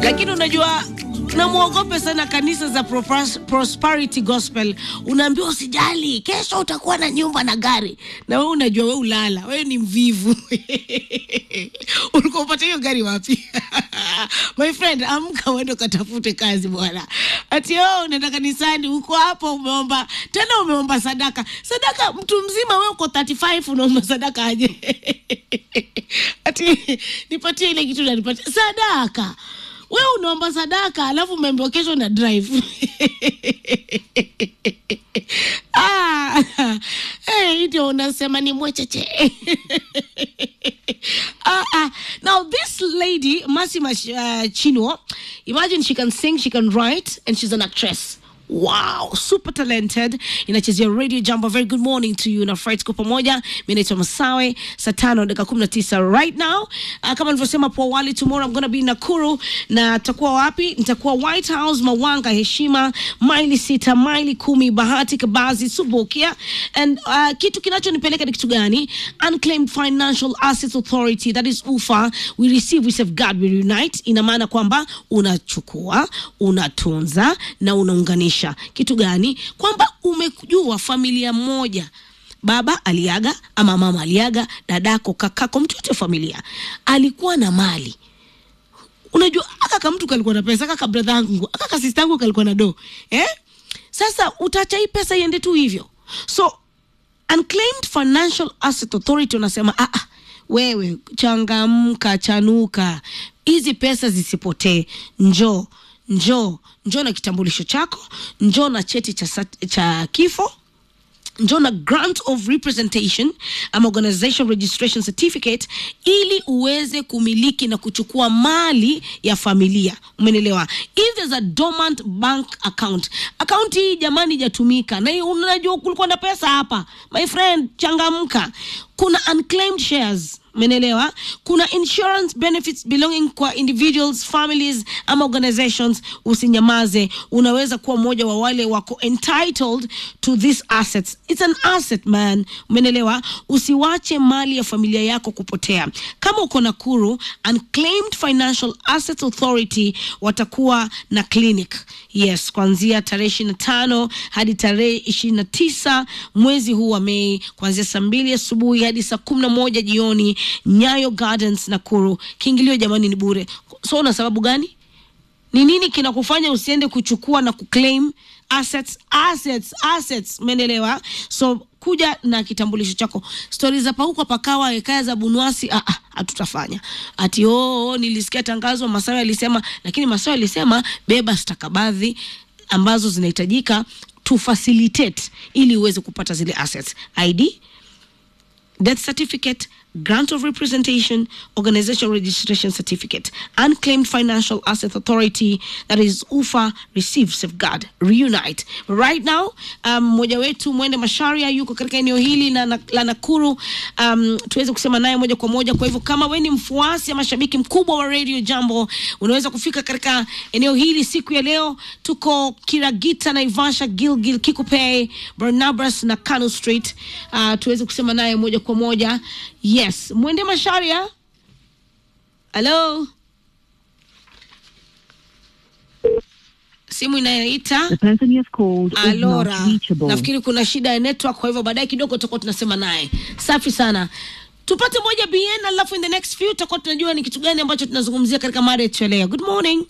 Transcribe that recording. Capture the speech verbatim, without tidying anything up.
Lakini unajua na muogope sana kanisa za prosperity gospel. Unaambiwa usijali, kesho utakuwa na nyumba na gari. Na wewe unajua wewe ulala, wewe ni mvivu. Ulikuwa upata hiyo gari wapi? My friend, amka uende katafute kazi bwana. Ati wewe unaenda kanisani, uko hapo umeomba, tena umeomba sadaka. Sadaka mtu mzima wewe uko thirty-five unaomba sadaka aje? Ati nipatie ile kitu na nipatie sadaka. Wewe unaomba sadaka alafu umeambiwa kesho na drive. Ah, eh, ndio unasema ni mwecheche. Ah, ah. Now this lady, Massima uh, Chinwo, imagine she can sing, she can write, and she's an actress. Wow, super talented. Inachezea Radio Jambo. Very good morning to you. Na Friday kwa pamoja. Mimi naitwa Masawe. Saa tano dakika kumi na tisa right now. Uh, kama nilivyosema hapo awali, tomorrow I'm going to be in Nakuru. Na takuwa wapi? Nitakuwa White House, Mawanga, Heshima, maili sita, maili kumi, Bahati, Kabazi, Subukia. And uh, kitu kinachonipeleka ni kitu gani? Unclaimed Financial Assets Authority, that is U F A. We receive, we safeguard, we reunite. Ina maana kwamba unachukua, unatunza na unaunganisha. Kitu gani? Kwamba umejua familia moja, baba aliaga ama mama aliaga, dadako, kakako, mtu yote familia alikuwa na mali. Unajua aka mtu kalikuwa na pesa, aka brother yangu, aka sister yangu kalikuwa na do. Eh? Sasa utaacha hii pesa iende tu hivyo. So Unclaimed Financial Asset Authority unasema ah ah, wewe changamka, chanuka. Hizi pesa zisipotee. Njoo Njoo, njoo na kitambulisho chako, njoo na cheti cha, cha kifo, njoo na grant of representation ama organization registration certificate ili uweze kumiliki na kuchukua mali ya familia. Umeelewa? If there's a dormant bank account, account hii jamani hajatumika na unajua kulikuwa na pesa hapa, my friend, changamka. Kuna unclaimed shares, menelewa, kuna insurance benefits belonging kwa individuals, families ama organizations, usinyamaze. Unaweza kuwa mmoja wa wale wako entitled to these assets. It's an asset, man, menelewa. Usiwache mali ya familia yako kupotea. Kama uko Nakuru, Unclaimed Financial Assets Authority watakuwa na clinic. Yes, kuanzia tarehe ishirini na tano hadi tarehe ishirini na tisa mwezi huu wa Mei, kuanzia saa mbili asubuhi hadi saa kumi na moja jioni, Nyayo Gardens, Nakuru. Kiingilio jamani ni bure. So una sababu gani? Ni nini kinakufanya usiende kuchukua na kuclaim assets? Assets, assets, menelewa. So kuja na kitambulisho chako. Stories za pauko pakawa hekaya za bunwasi, ah ah, hatutafanya. Ati oh, oh nilisikia tangazo Masawe alisema, lakini Masawe alisema beba stakabadhi ambazo zinahitajika to facilitate ili uweze kupata zile assets. I D, death certificate, grant of representation, organization registration certificate. Unclaimed Financial Asset Authority, that is U F A, receive, safeguard, reunite. Right now, um, moja wetu Mwende Masharia yuko katika eneo hili la, la Nakuru. Um, tuweze kusema naye moja kwa moja. Kwa hivyo kama wewe ni mfuasi ama mashabiki mkubwa wa Radio Jambo, unaweza kufika katika eneo hili siku ya leo. Tuko Kiragita, Naivasha, Gilgil, Kikopey, Barnabas na Kano Street. Uh, tuweze kusema naye moja kwa moja. Yes, Mwende Masharia. Hello. Simu inaita. The person you have called is Alora. not reachable. Nafikiri kuna shida ya network, kwa hivyo baadaye kidogo tutakuwa tunasema naye. Safi sana. Tupate moja B N alafu in the next few tutakuwa tunajua ni kitu gani ambacho tunazungumzia katika mada yetu leo. Good morning.